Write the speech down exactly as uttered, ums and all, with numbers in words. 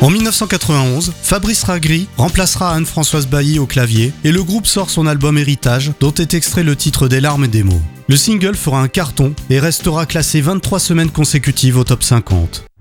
En dix-neuf cent quatre-vingt-onze, Fabrice Ragri remplacera Anne-Françoise Bailly au clavier et le groupe sort son album Héritage, dont est extrait le titre Des larmes et des mots. Le single fera un carton et restera classé vingt-trois semaines consécutives au top cinquante.